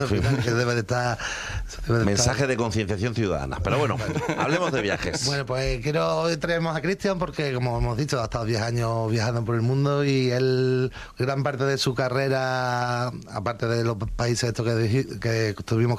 Que debe de estar... Mensaje de concienciación ciudadana. Pero bueno, hablemos de viajes. Bueno, pues hoy traemos a Cristian porque, como hemos dicho, ha estado 10 años viajando por el mundo y él, gran parte de su carrera, aparte de los países estos que estuvimos